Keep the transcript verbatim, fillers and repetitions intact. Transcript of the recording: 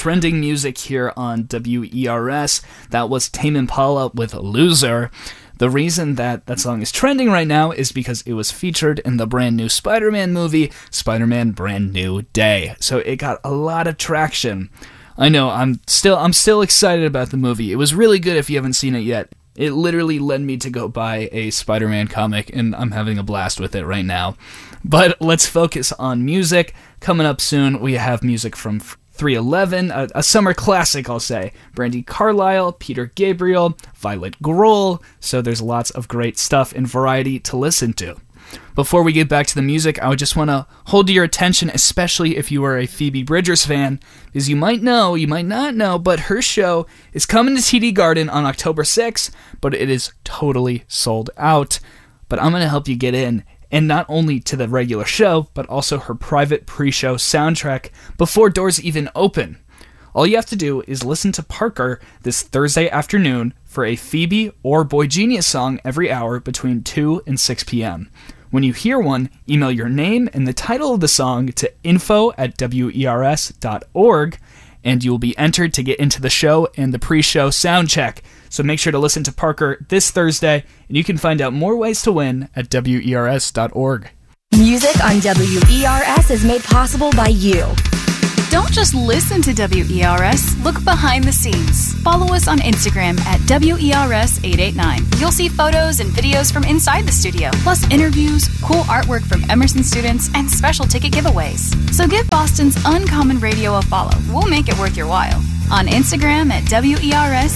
trending music here on W E R S. That was Tame Impala with Loser. The reason that that song is trending right now is because it was featured in the brand new Spider-Man movie, Spider-Man Brand New Day. So it got a lot of traction. I know, I'm still I'm still excited about the movie. It was really good if you haven't seen it yet. It literally led me to go buy a Spider-Man comic, and I'm having a blast with it right now. But let's focus on music. Coming up soon, we have music from three eleven, a, a summer classic, I'll say. Brandi Carlile, Peter Gabriel, Violet Grohl. So there's lots of great stuff and variety to listen to. Before we get back to the music, I would just want to hold your attention, especially if you are a Phoebe Bridgers fan, because you might know, you might not know, but her show is coming to T D Garden on October sixth, but it is totally sold out. But I'm going to help you get in, and not only to the regular show, but also her private pre-show soundtrack before doors even open. All you have to do is listen to Parker this Thursday afternoon for a Phoebe or Boy Genius song every hour between two and six p.m. When you hear one, email your name and the title of the song to info at W E R S dot org, and you will be entered to get into the show and the pre-show sound check. So make sure to listen to Parker this Thursday, and you can find out more ways to win at W E R S dot org. Music on W E R S is made possible by you. Don't just listen to W E R S, look behind the scenes. Follow us on Instagram at W E R S eight eight nine. You'll see photos and videos from inside the studio, plus interviews, cool artwork from Emerson students, and special ticket giveaways. So give Boston's Uncommon Radio a follow. We'll make it worth your while. On Instagram at W E R S